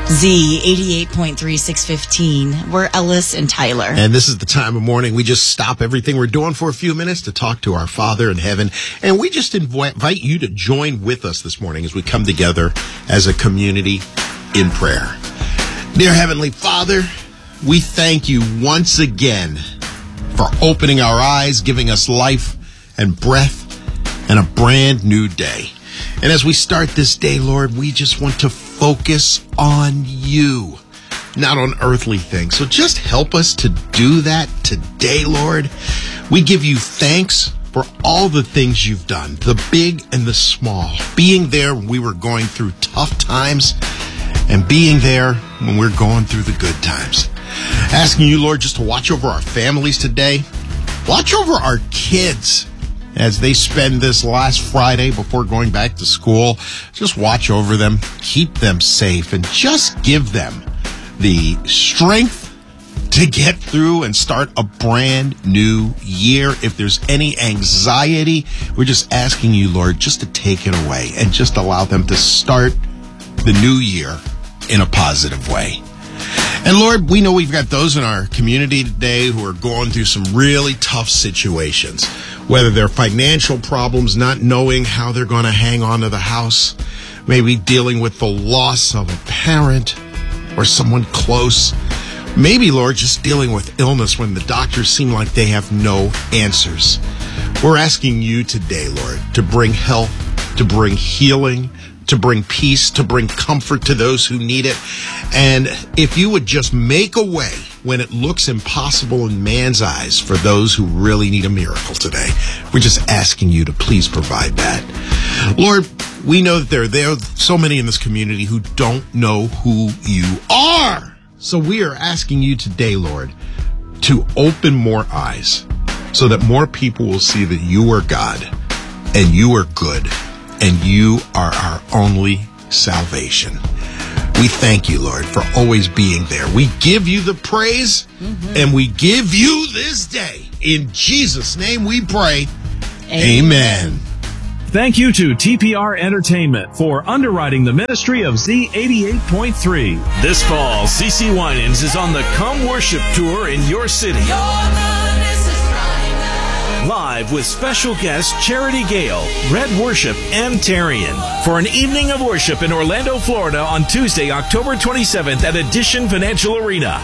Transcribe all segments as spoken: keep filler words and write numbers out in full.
Z eighty-eight point three, six fifteen. We're Ellis and Tyler. And this is the time of morning we just stop everything we're doing for a few minutes to talk to our Father in heaven. And we just invite, invite you to join with us this morning as we come together as a community in prayer. Dear Heavenly Father, we thank you once again for opening our eyes, giving us life and breath and a brand new day. And as we start this day, Lord, we just want to focus on you, not on earthly things. So just help us to do that today, Lord. We give you thanks for all the things you've done, the big and the small, being there when we were going through tough times and being there when we're going through the good times. Asking you, Lord, just to watch over our families today. Watch over our kids as they spend this last Friday before going back to school. Just watch over them, keep them safe, and just give them the strength to get through and start a brand new year. If there's any anxiety, we're just asking you, Lord, just to take it away and just allow them to start the new year in a positive way. And Lord, we know we've got those in our community today who are going through some really tough situations, whether they're financial problems, not knowing how they're going to hang on to the house, maybe dealing with the loss of a parent or someone close. Maybe, Lord, just dealing with illness when the doctors seem like they have no answers. We're asking you today, Lord, to bring help, to bring healing, to bring peace, to bring comfort to those who need it. And if you would just make a way when it looks impossible in man's eyes for those who really need a miracle today, we're just asking you to please provide that. Lord, we know that there, there are so many in this community who don't know who you are. So we are asking you today, Lord, to open more eyes so that more people will see that you are God and you are good and you are our only salvation. We thank you, Lord, for always being there. We give you the praise, mm-hmm. and we give you this day. In Jesus' name we pray. Amen. Amen. Thank you to T P R Entertainment for underwriting the ministry of Z eighty-eight point three. This fall, C C Winans is on the Come Worship Tour in your city. Live with special guest Charity Gale, Red Worship, and Tarian for an evening of worship in Orlando, Florida on Tuesday, October twenty-seventh at Edition Financial Arena.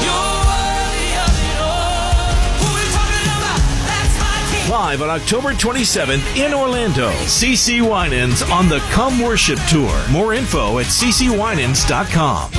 Live on October twenty-seventh in Orlando, C C Winans on the Come Worship Tour. More info at c c winans dot com.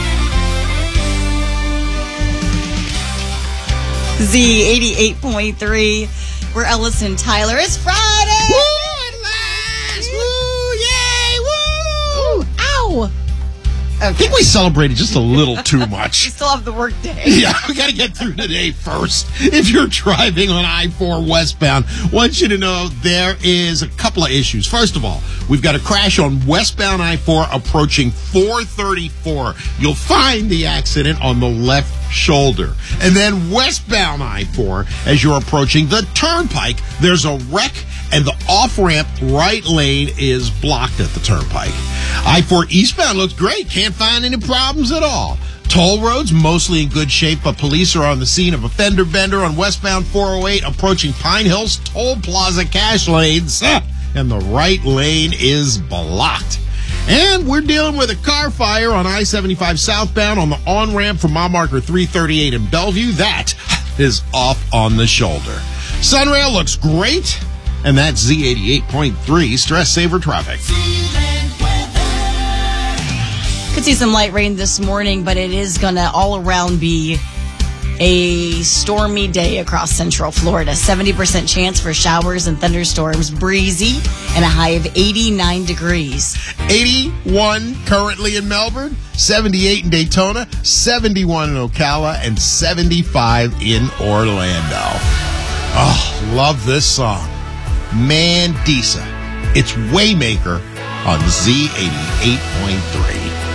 Z eighty-eight point three. We're Ellis and Tyler. It's Friday! Woo! At last! Woo! Yay! Woo! Ow! Okay. I think we celebrated just a little too much. We still have the work day. Yeah, we got to get through today first. If you're driving on I four westbound, I want you to know there is a couple of issues. First of all, we've got a crash on westbound I four approaching four thirty-four. You'll find the accident on the left shoulder. And then westbound I four, as you're approaching the turnpike, there's a wreck and the off-ramp right lane is blocked at the turnpike. I four eastbound looks great. Can't find any problems at all. Toll roads mostly in good shape, but police are on the scene of a fender bender on westbound four oh eight approaching Pine Hills Toll Plaza cash lanes, and the right lane is blocked. And we're dealing with a car fire on I seventy-five southbound on the on-ramp from mile marker three thirty-eight in Bellevue. That is off on the shoulder. Sunrail looks great, and that's Z eighty-eight point three Stress Saver Traffic. Could see some light rain this morning, but it is going to all around be a stormy day across central Florida. seventy percent chance for showers and thunderstorms, breezy, and a high of eighty-nine degrees. eighty-one currently in Melbourne, seventy-eight in Daytona, seventy-one in Ocala, and seventy-five in Orlando. Oh, love this song. Mandisa. It's Waymaker on Z eighty-eight point three.